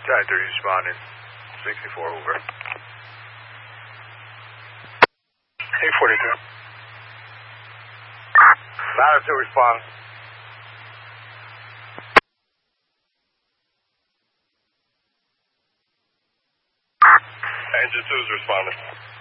Side 3 responding. 64 over. 842. Ladder 2 respond. Engine 2's responding.